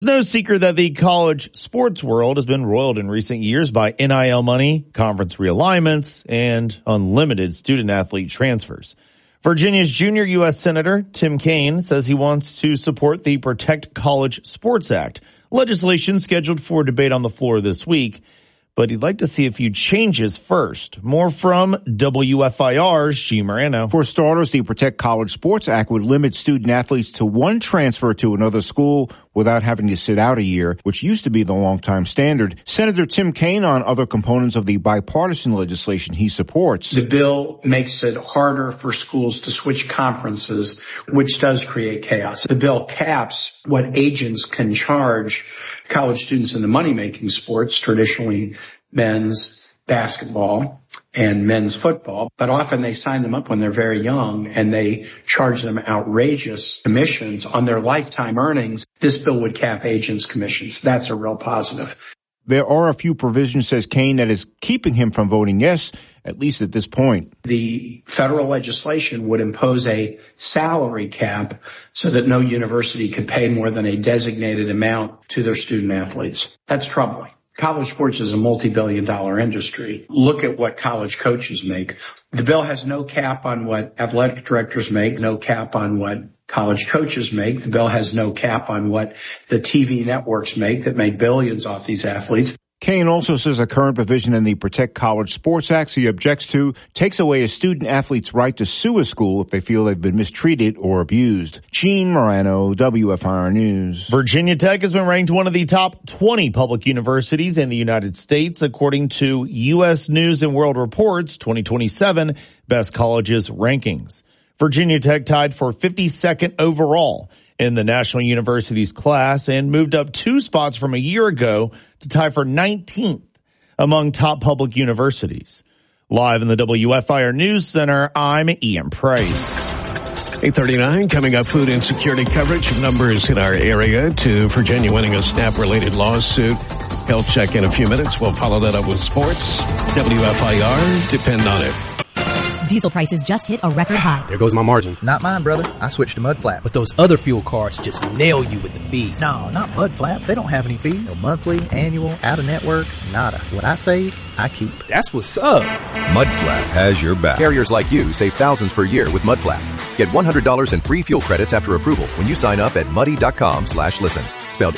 No secret that the college sports world has been roiled in recent years by NIL money, conference realignments, and unlimited student-athlete transfers. Virginia's junior U.S. Senator Tim Kaine says he wants to support the Protect College Sports Act, legislation scheduled for debate on the floor this week. But he'd like to see a few changes first. More from WFIR's G. Morano. For starters, the Protect College Sports Act would limit student athletes to one transfer to another school without having to sit out a year, which used to be the longtime standard. Senator Tim Kaine on other components of the bipartisan legislation he supports. The bill makes it harder for schools to switch conferences, which does create chaos. The bill caps what agents can charge college students in the money-making sports, traditionally men's basketball and men's football, but often they sign them up when they're very young and they charge them outrageous commissions on their lifetime earnings. This bill would cap agents' commissions. That's a real positive. There are a few provisions, says Kaine, that is keeping him from voting yes, at least at this point. The federal legislation would impose a salary cap so that no university could pay more than a designated amount to their student athletes. That's troubling. College sports is a multi-billion-dollar industry. Look at what college coaches make. The bill has no cap on what athletic directors make, no cap on what college coaches make. The bill has no cap on what the TV networks make that make billions off these athletes. Kaine also says a current provision in the Protect College Sports Act he objects to takes away a student-athlete's right to sue a school if they feel they've been mistreated or abused. Gene Morano, WFIR News. Virginia Tech has been ranked one of the top 20 public universities in the United States, according to U.S. News and World Report's 2027 Best Colleges rankings. Virginia Tech tied for 52nd overall in the National Universities class and moved up 2 spots from a year ago to tie for 19th among top public universities. Live in the WFIR News Center, I'm Ian Price. 8:39, coming up, food insecurity coverage of numbers in our area to Virginia winning a SNAP-related lawsuit. Health check in a few minutes. We'll follow that up with sports. WFIR, depend on it. Diesel prices just hit a record high. There goes my margin. Not mine, brother. I switched to Mudflap. But those other fuel cards just nail you with the fees. No, not Mudflap. They don't have any fees. No monthly, annual, out-of-network, nada. What I save, I keep. That's what's up. Mudflap has your back. Carriers like you save thousands per year with Mudflap. Get $100 in free fuel credits after approval when you sign up at muddy.com/listen. Spelled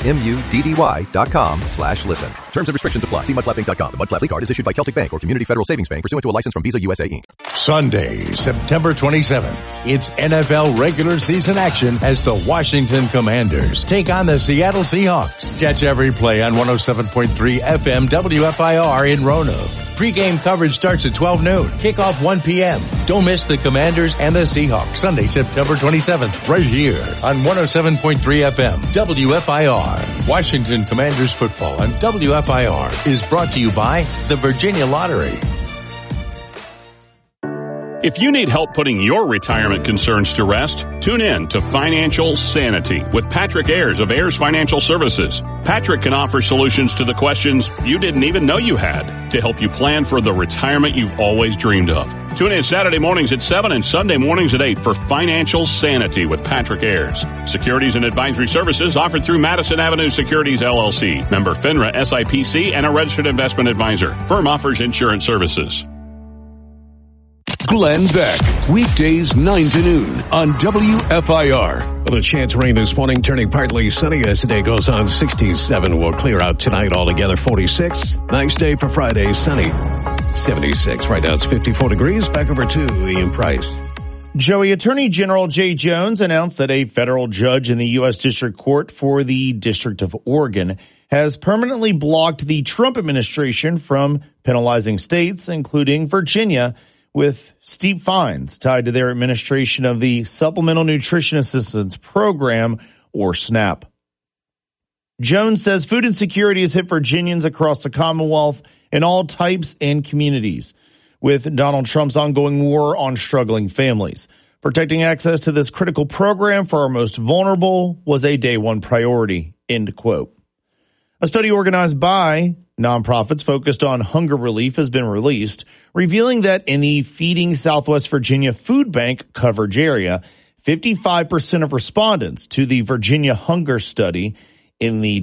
MUDDY.com/listen. Terms and restrictions apply. See mudflappinc.com. The Mudflap card is issued by Celtic Bank or Community Federal Savings Bank pursuant to a license from Visa USA Inc. Sunday, September 27th. It's NFL regular season action as the Washington Commanders take on the Seattle Seahawks. Catch every play on 107.3 FM WFIR in Roanoke. Pre-game coverage starts at 12 noon. Kickoff 1 p.m. Don't miss the Commanders and the Seahawks. Sunday, September 27th, right here on 107.3 FM WFIR. Washington Commanders football on WFIR is brought to you by the Virginia Lottery. If you need help putting your retirement concerns to rest, tune in to Financial Sanity with Patrick Ayers of Ayers Financial Services. Patrick can offer solutions to the questions you didn't even know you had to help you plan for the retirement you've always dreamed of. Tune in Saturday mornings at 7 and Sunday mornings at 8 for Financial Sanity with Patrick Ayers. Securities and advisory services offered through Madison Avenue Securities, LLC. Member FINRA SIPC and a registered investment advisor. Firm offers insurance services. Glenn Beck, weekdays 9 to noon on WFIR. Well, a chance of rain this morning, turning partly sunny as the day goes on. 67 will clear out tonight, altogether 46. Nice day for Friday, sunny. 76. Right now it's 54 degrees. Back over to Ian Price. Joey, Attorney General Jay Jones announced that a federal judge in the U.S. District Court for the District of Oregon has permanently blocked the Trump administration from penalizing states, including Virginia, with steep fines tied to their administration of the Supplemental Nutrition Assistance Program, or SNAP. Jones says food insecurity has hit Virginians across the Commonwealth in all types and communities, with Donald Trump's ongoing war on struggling families. Protecting access to this critical program for our most vulnerable was a day one priority, end quote. A study organized by nonprofits focused on hunger relief has been released, revealing that in the Feeding Southwest Virginia Food Bank coverage area, 55% of respondents to the Virginia Hunger Study in the